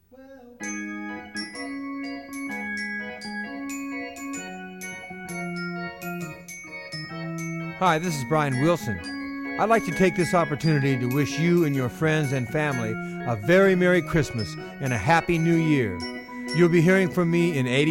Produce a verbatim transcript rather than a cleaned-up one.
Hi, this is Brian Wilson. I'd like to take this opportunity to wish you and your friends and family a very Merry Christmas and a Happy New Year. You'll be hearing from me in eighty